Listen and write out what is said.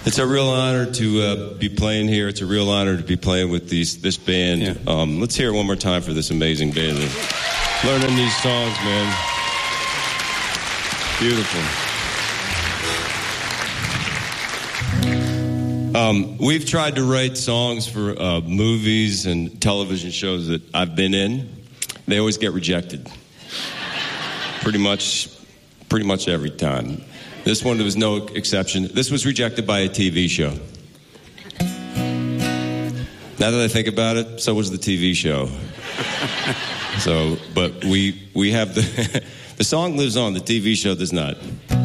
It's a real honor to be playing here. It's a real honor to be playing with this band. Yeah. Let's hear it one more time for this amazing band. Learning these songs, man. Beautiful. We've tried to write songs for movies and television shows that I've been in. They always get rejected. Pretty much every time. This one was no exception. This was rejected by a TV show. Now that I think about it, so was the TV show. But we have the song lives on, the TV show does not.